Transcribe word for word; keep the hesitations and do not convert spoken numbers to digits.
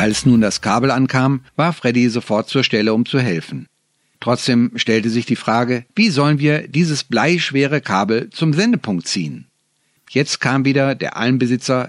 Als nun das Kabel ankam, war Freddy sofort zur Stelle, um zu helfen. Trotzdem stellte sich die Frage, wie sollen wir dieses bleischwere Kabel zum Sendepunkt ziehen? Jetzt kam wieder der Almbesitzer